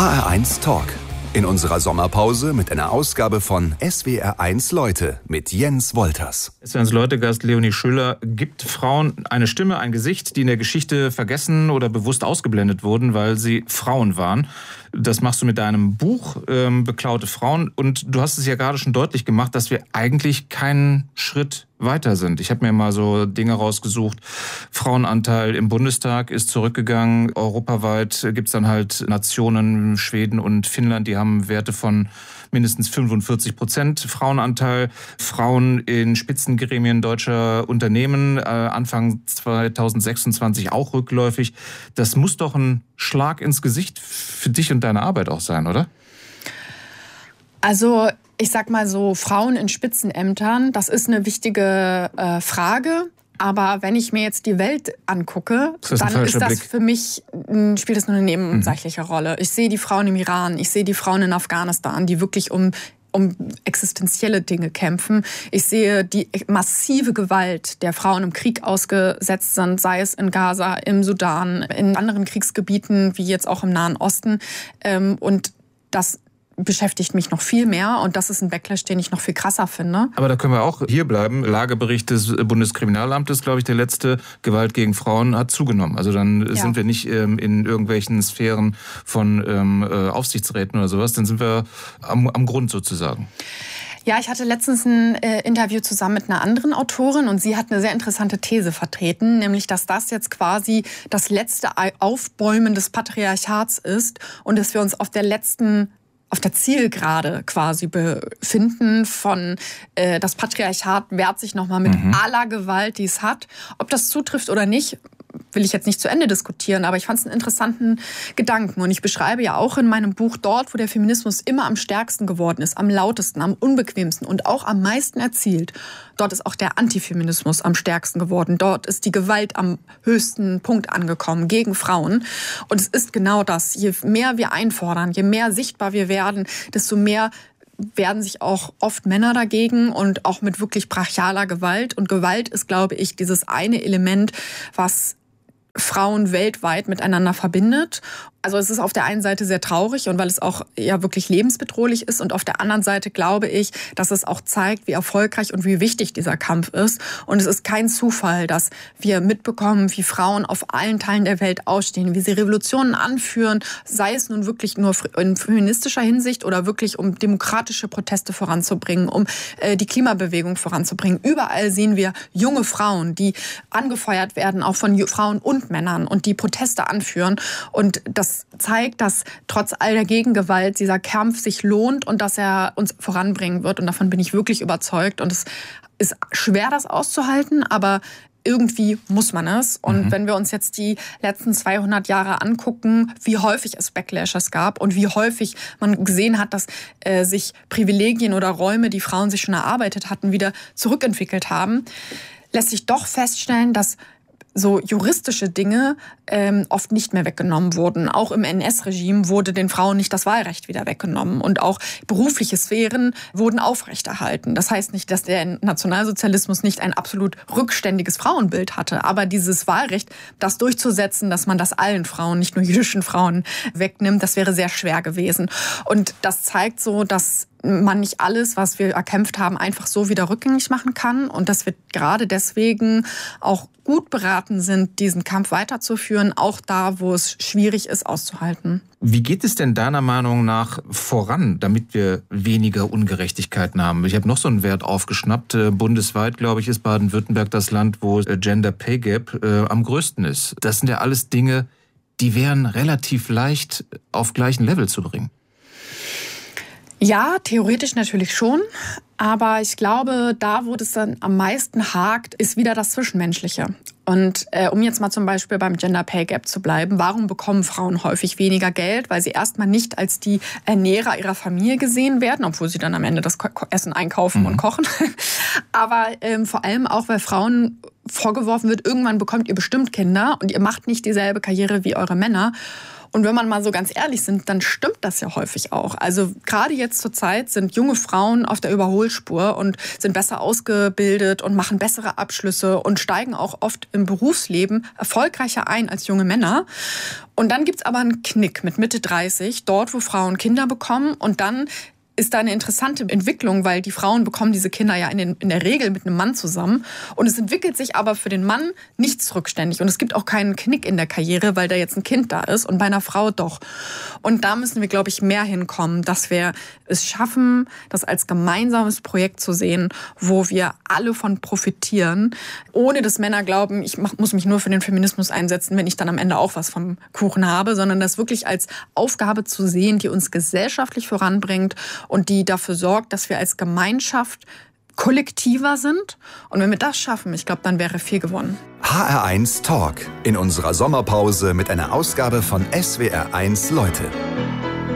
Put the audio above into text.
HR1 Talk. In unserer Sommerpause mit einer Ausgabe von SWR1 Leute mit Jens Wolters. SWR1 Leute-Gast Leonie Schüller gibt Frauen eine Stimme, ein Gesicht, die in der Geschichte vergessen oder bewusst ausgeblendet wurden, weil sie Frauen waren. Das machst du mit deinem Buch Beklaute Frauen. Und du hast es ja gerade schon deutlich gemacht, dass wir eigentlich keinen Schritt weiter sind. Ich habe mir mal so Dinge rausgesucht. Frauenanteil im Bundestag ist zurückgegangen. Europaweit gibt es dann halt Nationen, Schweden und Finnland, die haben Werte von mindestens 45% Frauenanteil. Frauen in Spitzengremien deutscher Unternehmen, Anfang 2026 auch rückläufig. Das muss doch ein Schlag ins Gesicht für dich und deine Arbeit auch sein, oder? Also ich sag mal so, Frauen in Spitzenämtern, das ist eine wichtige Frage. Aber wenn ich mir jetzt die Welt angucke, dann ist das für mich, spielt das nur eine nebensächliche Rolle. Ich sehe die Frauen im Iran, ich sehe die Frauen in Afghanistan, die wirklich um existenzielle Dinge kämpfen. Ich sehe die massive Gewalt der Frauen im Krieg ausgesetzt sind, sei es in Gaza, im Sudan, in anderen Kriegsgebieten, wie jetzt auch im Nahen Osten. Und das beschäftigt mich noch viel mehr und das ist ein Backlash, den ich noch viel krasser finde. Aber da können wir auch hier bleiben. Lagebericht des Bundeskriminalamtes, glaube ich, der letzte, Gewalt gegen Frauen hat zugenommen. Also dann sind wir nicht in irgendwelchen Sphären von Aufsichtsräten oder sowas, dann sind wir am Grund sozusagen. Ja, ich hatte letztens ein Interview zusammen mit einer anderen Autorin und sie hat eine sehr interessante These vertreten, nämlich, dass das jetzt quasi das letzte Aufbäumen des Patriarchats ist und dass wir uns auf der Zielgerade quasi befinden von das Patriarchat wehrt sich nochmal mit aller Gewalt, die es hat. Ob das zutrifft oder nicht, will ich jetzt nicht zu Ende diskutieren, aber ich fand es einen interessanten Gedanken. Und ich beschreibe ja auch in meinem Buch dort, wo der Feminismus immer am stärksten geworden ist, am lautesten, am unbequemsten und auch am meisten erzielt. Dort ist auch der Antifeminismus am stärksten geworden. Dort ist die Gewalt am höchsten Punkt angekommen gegen Frauen. Und es ist genau das. Je mehr wir einfordern, je mehr sichtbar wir werden, desto mehr werden sich auch oft Männer dagegen und auch mit wirklich brachialer Gewalt. Und Gewalt ist, glaube ich, dieses eine Element, was Frauen weltweit miteinander verbindet. Also es ist auf der einen Seite sehr traurig und weil es auch ja wirklich lebensbedrohlich ist und auf der anderen Seite glaube ich, dass es auch zeigt, wie erfolgreich und wie wichtig dieser Kampf ist. Und es ist kein Zufall, dass wir mitbekommen, wie Frauen auf allen Teilen der Welt ausstehen, wie sie Revolutionen anführen, sei es nun wirklich nur in feministischer Hinsicht oder wirklich um demokratische Proteste voranzubringen, um die Klimabewegung voranzubringen. Überall sehen wir junge Frauen, die angefeuert werden, auch von Frauen und Männern und die Proteste anführen. Und das zeigt, dass trotz all der Gegengewalt dieser Kampf sich lohnt und dass er uns voranbringen wird. Und davon bin ich wirklich überzeugt. Und es ist schwer, das auszuhalten, aber irgendwie muss man es. Und wenn wir uns jetzt die letzten 200 Jahre angucken, wie häufig es Backlashes gab und wie häufig man gesehen hat, dass sich Privilegien oder Räume, die Frauen sich schon erarbeitet hatten, wieder zurückentwickelt haben, lässt sich doch feststellen, dass so juristische Dinge oft nicht mehr weggenommen wurden. Auch im NS-Regime wurde den Frauen nicht das Wahlrecht wieder weggenommen. Und auch berufliche Sphären wurden aufrechterhalten. Das heißt nicht, dass der Nationalsozialismus nicht ein absolut rückständiges Frauenbild hatte. Aber dieses Wahlrecht, das durchzusetzen, dass man das allen Frauen, nicht nur jüdischen Frauen, wegnimmt, das wäre sehr schwer gewesen. Und das zeigt so, dass man nicht alles, was wir erkämpft haben, einfach so wieder rückgängig machen kann und dass wir gerade deswegen auch gut beraten sind, diesen Kampf weiterzuführen, auch da, wo es schwierig ist, auszuhalten. Wie geht es denn deiner Meinung nach voran, damit wir weniger Ungerechtigkeiten haben? Ich habe noch so einen Wert aufgeschnappt. Bundesweit, glaube ich, ist Baden-Württemberg das Land, wo Gender Pay Gap am größten ist. Das sind ja alles Dinge, die wären relativ leicht auf gleichen Level zu bringen. Ja, theoretisch natürlich schon. Aber ich glaube, da, wo das dann am meisten hakt, ist wieder das Zwischenmenschliche. Und um jetzt mal zum Beispiel beim Gender Pay Gap zu bleiben, warum bekommen Frauen häufig weniger Geld? Weil sie erstmal nicht als die Ernährer ihrer Familie gesehen werden, obwohl sie dann am Ende das Essen einkaufen und kochen. Aber vor allem auch, weil Frauen vorgeworfen wird, irgendwann bekommt ihr bestimmt Kinder und ihr macht nicht dieselbe Karriere wie eure Männer. Und wenn man mal so ganz ehrlich sind, dann stimmt das ja häufig auch. Also gerade jetzt zur Zeit sind junge Frauen auf der Überholspur und sind besser ausgebildet und machen bessere Abschlüsse und steigen auch oft im Berufsleben erfolgreicher ein als junge Männer. Und dann gibt's aber einen Knick mit Mitte 30, dort wo Frauen Kinder bekommen, und dann ist da eine interessante Entwicklung, weil die Frauen bekommen diese Kinder ja in der Regel mit einem Mann zusammen. Und es entwickelt sich aber für den Mann nichts rückständig. Und es gibt auch keinen Knick in der Karriere, weil da jetzt ein Kind da ist, und bei einer Frau doch. Und da müssen wir, glaube ich, mehr hinkommen, dass wir es schaffen, das als gemeinsames Projekt zu sehen, wo wir alle von profitieren, ohne dass Männer glauben, ich muss mich nur für den Feminismus einsetzen, wenn ich dann am Ende auch was vom Kuchen habe, sondern das wirklich als Aufgabe zu sehen, die uns gesellschaftlich voranbringt und die dafür sorgt, dass wir als Gemeinschaft kollektiver sind. Und wenn wir das schaffen, ich glaube, dann wäre viel gewonnen. HR1 Talk in unserer Sommerpause mit einer Ausgabe von SWR1 Leute.